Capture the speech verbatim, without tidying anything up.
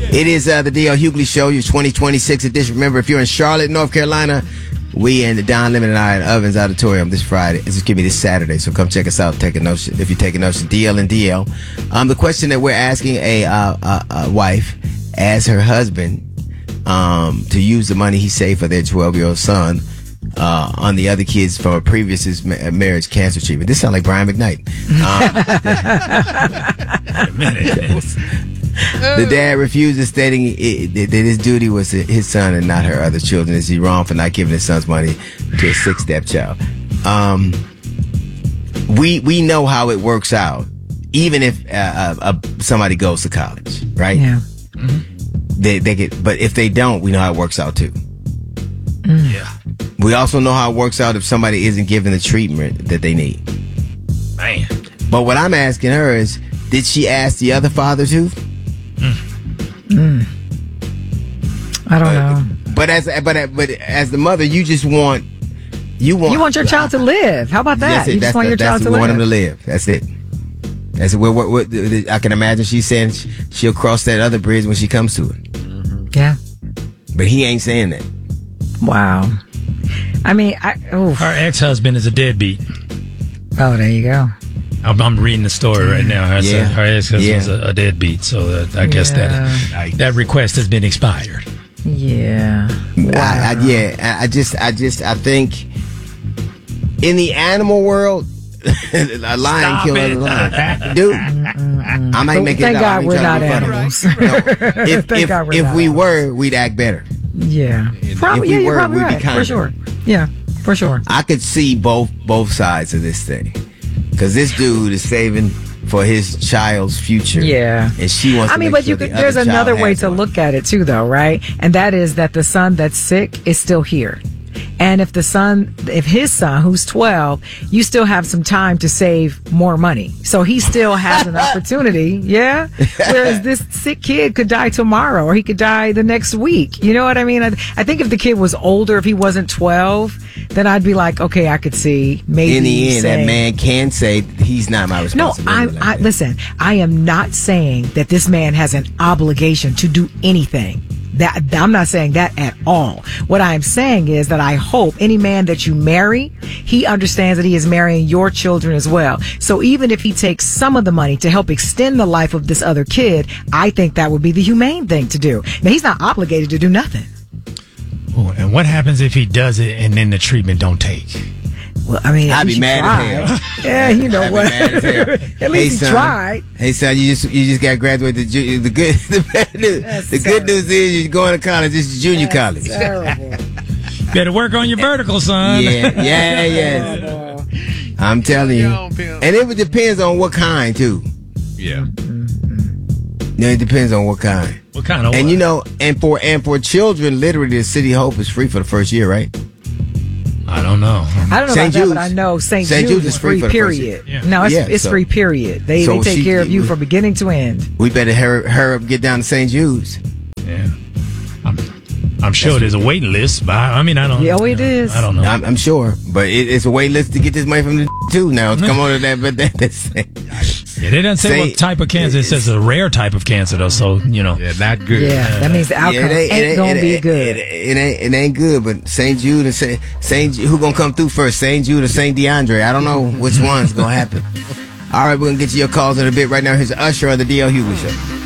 It is uh, the D L Hughley Show, your twenty twenty-six edition. Remember, if you're in Charlotte, North Carolina, we in the Don Lemon and I at Ovens Auditorium this Friday. This is give me this Saturday, so come check us out. Take a notion if you're taking notion. D L and D L. Um, the question that we're asking a, uh, a, a wife as her husband um, to use the money he saved for their twelve-year-old son uh, on the other kids from a previous ma- marriage cancer treatment. This sounds like Brian McKnight. Um, The dad refuses, stating it, that his duty was his son and not her other children. Is he wrong for not giving his son's money to a sick stepchild? Um, we we know how it works out, even if uh, uh, somebody goes to college, right? Yeah. Mm-hmm. They they get, but if they don't, we know how it works out too. Mm. Yeah. We also know how it works out if somebody isn't given the treatment that they need. Man. But what I'm asking her is, did she ask the other father to? Mm. I don't but, know. But as but but as the mother, you just want you want you want your child to live. How about that? That's it. You That's just want the, your child that's to we live. want him to live. That's it. That's what, what, what I can imagine. She's saying she'll cross that other bridge when she comes to it. Mm-hmm. Yeah. But he ain't saying that. Wow. I mean, I, oh. Her ex-husband is a deadbeat. Oh, there you go. I'm, I'm reading the story right now. Her, Yeah. her ex-husband's Yeah. a, a deadbeat, so that, I guess Yeah. that that request has been expired. Yeah. Wow. I, I, yeah. I, I just, I just, I think in the animal world, a lion Stop kills it. a lion. Dude, I might But make thank it. God I we're trying not to be funny. animals. No. If, Thank if, God we're if not we animals. were, we'd act better. Yeah. Probably, we yeah, you're were, probably we'd be right. kinder. For sure. Yeah, for sure. I could see both both sides of this thing, because this dude is saving for his child's future. Yeah. And she wants I to mean, make but sure you the could, other there's child another way has to one. look at it too, though, right? And that is that the son that's sick is still here. And if the son, if his son, who's twelve, you still have some time to save more money. So he still has an opportunity, yeah? Whereas this sick kid could die tomorrow or he could die the next week. You know what I mean? I, I think if the kid was older, if he wasn't twelve, then I'd be like, okay, I could see maybe In the end, saying, that man can say he's not my no, responsibility. I, like I that. listen. I am not saying that this man has an obligation to do anything. That I'm not saying that at all. What I'm saying is that I hope any man that you marry, he understands that he is marrying your children as well. So even if he takes some of the money to help extend the life of this other kid, I think that would be the humane thing to do. Now, he's not obligated to do nothing. Oh, and what happens if he does it and then the treatment don't take? Well, I mean, at I'd be least mad he as tried. hell. Yeah, you know I'd be what? mad as hell. At Hey, least he son. tried. Hey son, you just you just got graduated. The, ju- the good the bad news. That's The good terrible. news is you're going to college. This is junior college. Terrible. Better work on your vertical, son. Yeah, yeah, yeah. I'm telling you, and it depends on what kind too. Yeah. Yeah, it depends on what kind. What kind of? And what? you know, and for and for children, literally, the City of Hope is free for the first year, right? I don't know. I don't know Saint about Jude's. that, but I know Saint Saint Jude's Jude's is is free free, for the first period. year. Yeah. No, it's, Yeah, it's so- free, period. They, so they take she- care of you from beginning to end. We better hurry, hurry up, and get down to Saint Jude's. Yeah. I'm, I'm sure there's a waiting list, but I, I mean, I don't. Yeah, oh, it you know, is. I don't know. I'm, I'm sure, but it, it's a wait list to get this money from the too. Now, come on to that, but that, that's Yeah, they didn't say Say- what type of cancer. It says a rare type of cancer, though. So you know. Yeah, not good. Yeah, that means the outcome Yeah, it ain't, it gonna it be it, good. It, it ain't it ain't good, but Saint Jude and Saint Saint Ju- who gonna come through first, Saint Jude or Saint DeAndre? I don't know which one's gonna happen. All right, we're gonna get to your calls in a bit. Right now, here's Usher on the D L Hughley Show.